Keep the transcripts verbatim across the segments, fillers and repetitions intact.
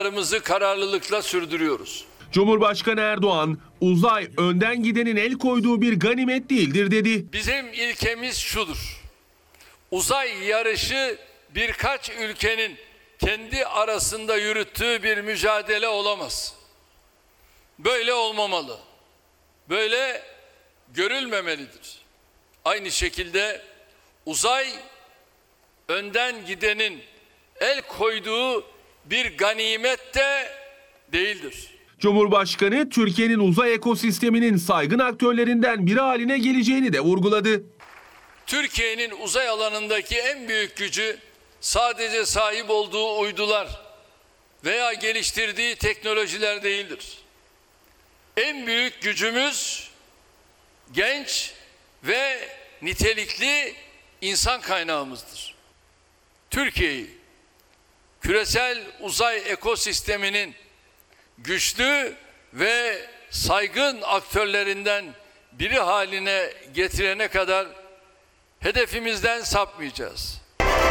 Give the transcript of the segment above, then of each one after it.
kararlılıkla sürdürüyoruz. Cumhurbaşkanı Erdoğan, uzay önden gidenin el koyduğu bir ganimet değildir dedi. Bizim ilkemiz şudur: uzay yarışı birkaç ülkenin kendi arasında yürüttüğü bir mücadele olamaz. Böyle olmamalı. Böyle görülmemelidir. Aynı şekilde uzay önden gidenin el koyduğu bir ganimet de değildir. Cumhurbaşkanı Türkiye'nin uzay ekosisteminin saygın aktörlerinden biri haline geleceğini de vurguladı. Türkiye'nin uzay alanındaki en büyük gücü sadece sahip olduğu uydular veya geliştirdiği teknolojiler değildir. En büyük gücümüz genç ve nitelikli insan kaynağımızdır. Türkiye'yi küresel uzay ekosisteminin güçlü ve saygın aktörlerinden biri haline getirene kadar hedefimizden sapmayacağız.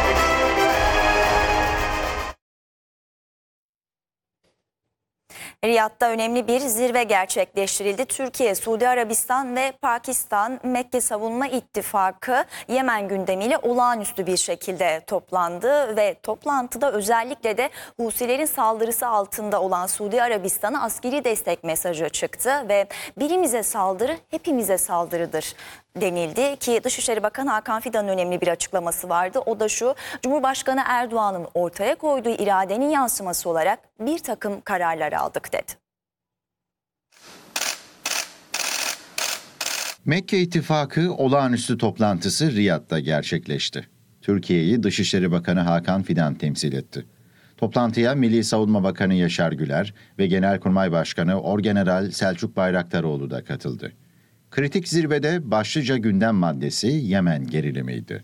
Riyad'da önemli bir zirve gerçekleştirildi. Türkiye, Suudi Arabistan ve Pakistan Mekke Savunma İttifakı Yemen gündemiyle olağanüstü bir şekilde toplandı ve toplantıda özellikle de Husilerin saldırısı altında olan Suudi Arabistan'a askeri destek mesajı çıktı ve birimize saldırı hepimize saldırıdır denildi ki Dışişleri Bakanı Hakan Fidan'ın önemli bir açıklaması vardı. O da şu: Cumhurbaşkanı Erdoğan'ın ortaya koyduğu iradenin yansıması olarak bir takım kararlar aldık dedi. Mekke İttifakı olağanüstü toplantısı Riyad'da gerçekleşti. Türkiye'yi Dışişleri Bakanı Hakan Fidan temsil etti. Toplantıya Milli Savunma Bakanı Yaşar Güler ve Genelkurmay Başkanı Orgeneral Selçuk Bayraktaroğlu da katıldı. Kritik zirvede başlıca gündem maddesi Yemen gerilimiydi.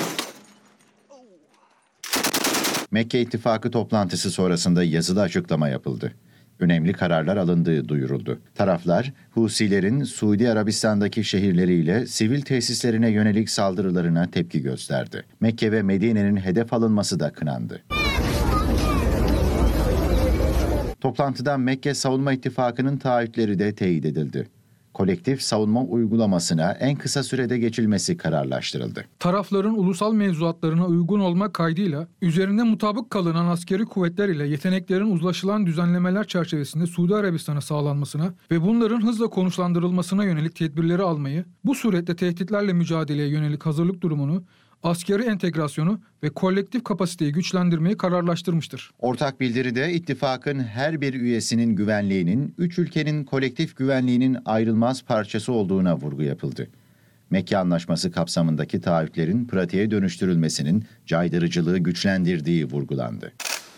Mekke İttifakı toplantısı sonrasında yazılı açıklama yapıldı. Önemli kararlar alındığı duyuruldu. Taraflar, Husilerin Suudi Arabistan'daki şehirleriyle sivil tesislerine yönelik saldırılarına tepki gösterdi. Mekke ve Medine'nin hedef alınması da kınandı. Toplantıda Mekke Savunma İttifakı'nın taahhütleri de teyit edildi. Kolektif savunma uygulamasına en kısa sürede geçilmesi kararlaştırıldı. Tarafların ulusal mevzuatlarına uygun olmak kaydıyla üzerinde mutabık kalınan askeri kuvvetler ile yeteneklerin uzlaşılan düzenlemeler çerçevesinde Suudi Arabistan'a sağlanmasına ve bunların hızla konuşlandırılmasına yönelik tedbirleri almayı, bu surette tehditlerle mücadeleye yönelik hazırlık durumunu, askeri entegrasyonu ve kolektif kapasiteyi güçlendirmeyi kararlaştırmıştır. Ortak bildiride ittifakın her bir üyesinin güvenliğinin, üç ülkenin kolektif güvenliğinin ayrılmaz parçası olduğuna vurgu yapıldı. Mekke Anlaşması kapsamındaki taahhütlerin pratiğe dönüştürülmesinin caydırıcılığı güçlendirdiği vurgulandı.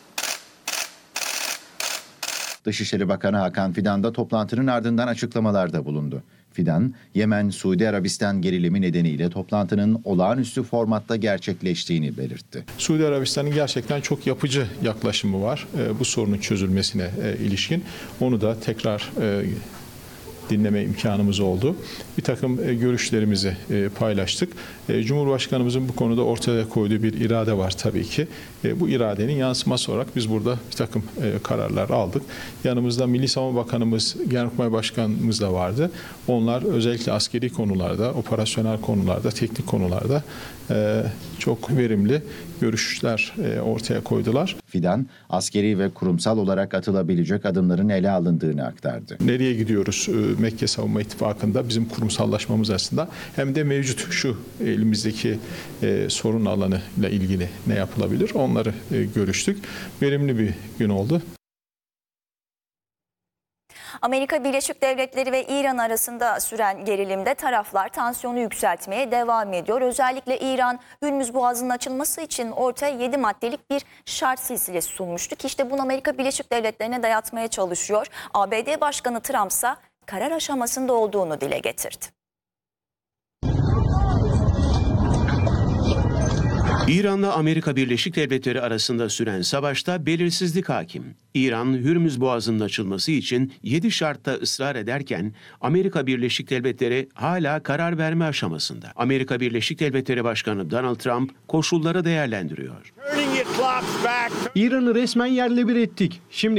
Dışişleri Bakanı Hakan Fidan da toplantının ardından açıklamalarda bulundu. Fidan, Yemen-Suudi Arabistan gerilimi nedeniyle toplantının olağanüstü formatta gerçekleştiğini belirtti. Suudi Arabistan'ın gerçekten çok yapıcı yaklaşımı var e, bu sorunun çözülmesine e, ilişkin. Onu da tekrar e, dinleme imkanımız oldu. Bir takım e, görüşlerimizi e, paylaştık. E, Cumhurbaşkanımızın bu konuda ortaya koyduğu bir irade var tabii ki. E, bu iradenin yansıması olarak biz burada bir takım e, kararlar aldık. Yanımızda Milli Savunma Bakanımız, Genelkurmay Başkanımız da vardı. Onlar özellikle askeri konularda, operasyonel konularda, teknik konularda e, çok verimli görüşler e, ortaya koydular. Fidan, askeri ve kurumsal olarak atılabilecek adımların ele alındığını aktardı. Nereye gidiyoruz e, Mekke Savunma İttifakı'nda bizim kurumsallaşmamız aslında hem de mevcut şu elimizdeki e, sorun alanı ile ilgili ne yapılabilir onları e, görüştük. Verimli bir gün oldu. Amerika Birleşik Devletleri ve İran arasında süren gerilimde taraflar tansiyonu yükseltmeye devam ediyor. Özellikle İran, Hürmüz Boğazı'nın açılması için ortaya yedi maddelik bir şart silsilesi sunmuştu ki işte bunu Amerika Birleşik Devletleri'ne dayatmaya çalışıyor. A B D Başkanı Trump ise karar aşamasında olduğunu dile getirdi. İran'la Amerika Birleşik Devletleri arasında süren savaşta belirsizlik hakim. İran, Hürmüz Boğazı'nın açılması için yedi şartta ısrar ederken Amerika Birleşik Devletleri hala karar verme aşamasında. Amerika Birleşik Devletleri Başkanı Donald Trump koşulları değerlendiriyor. İran'ı resmen yerle bir ettik. Şimdi